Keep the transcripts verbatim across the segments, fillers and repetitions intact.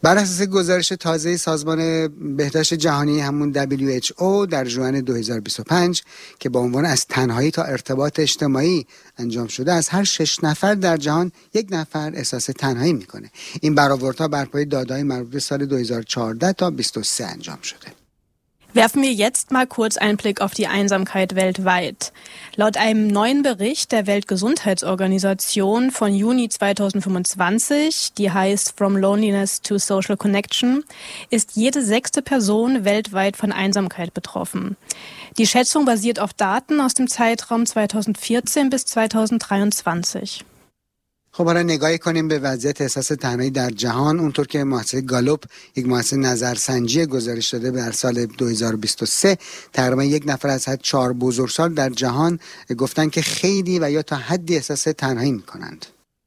بر اساس گزارش تازه سازمان بهداشت جهانی همون دبلیو اچ او در ژوئن دو هزار و بیست و پنج که با عنوان از تنهایی تا ارتباط اجتماعی انجام شده، از هر شش نفر در جهان یک نفر احساس تنهایی میکنه. این برآوردها بر پایه داده‌های مربوط به سال دو هزار و چهارده تا بیست و سه انجام شده. Werfen wir jetzt mal kurz einen Blick auf die Einsamkeit weltweit. Laut einem neuen Bericht der Weltgesundheitsorganisation von Juni zweitausendfünfundzwanzig, die heißt From Loneliness to Social Connection, ist jede sechste Person weltweit von Einsamkeit betroffen. Die Schätzung basiert auf Daten aus dem Zeitraum zweitausendvierzehn bis zweitausenddreiundzwanzig. خب حالا نگاهی کنیم به وضعیت احساس تنهایی در جهان. اونطور که مؤسسه گالوپ، یک مؤسسه نظرسنجی گزارش داده، در سال دو هزار و بیست و سه تقریبا یک نفر از هر چهار بزرگسال در جهان گفتن که خیلی و یا تا حدی احساس تنهایی میکنند.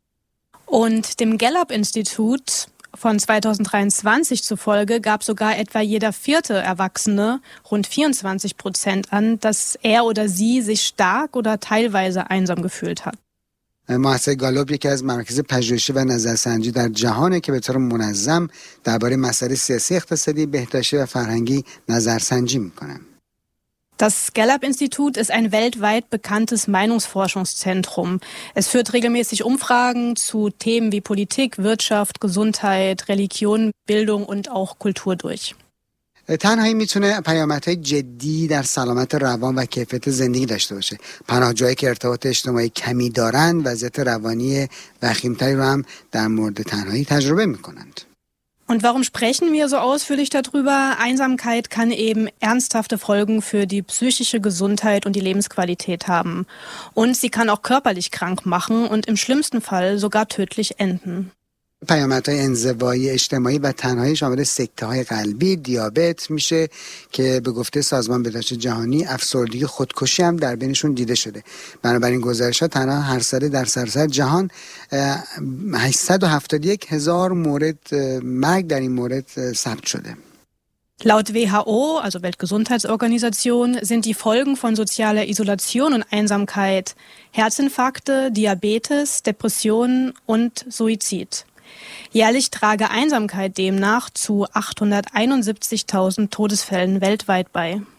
Und dem Gallup-Institut von zweitausenddreiundzwanzig zufolge gab sogar etwa jeder vierte Erwachsene, rund vierundzwanzig Prozent, an, dass er oder sie sich stark oder teilweise einsam gefühlt hat. مؤسسه گالوپ یکی از مراکز پژوهشی و نظرسنجی در جهانه که به طور منظم درباره مسائل سیاسی، اقتصادی، بهداشتی و فرهنگی نظرسنجی میکنه. Das Gallup-Institut ist ein weltweit bekanntes Meinungsforschungszentrum. Es führt regelmäßig Umfragen zu Themen wie Politik, Wirtschaft, Gesundheit, Religion, Bildung und auch Kultur durch. تنهایی میتونه پیامدهای جدی در سلامت روان و کیفیت زندگی داشته باشه. پناهجویی که ارتباط اجتماعی کمی دارند وضعیت روانی وخیمتری رو هم در مورد تنهایی تجربه میکنند. Und warum sprechen wir so ausführlich darüber? Einsamkeit kann eben ernsthafte Folgen für die psychische Gesundheit und die Lebensqualität haben. Und sie kann auch körperlich krank machen und im schlimmsten Fall sogar tödlich enden. پیامدهای انزوایی اجتماعی و تنهایی شامل سکته‌های قلبی، دیابت میشه که به گفته سازمان بهداشت جهانی افسردگی، خودکشی هم در بینشون دیده شده. بنابراین گزارش‌ها تنها هر ساله در سراسر جهان هشتصد و هفتاد و یک هزار مورد مرگ در این مورد ثبت شده. Laut W H O, also Weltgesundheitsorganisation, sind die Folgen von sozialer Isolation und Einsamkeit Herzinfarkte, Diabetes, Depressionen und Suizid. Jährlich trage Einsamkeit demnach zu achthunderteinundsiebzigtausend Todesfällen weltweit bei.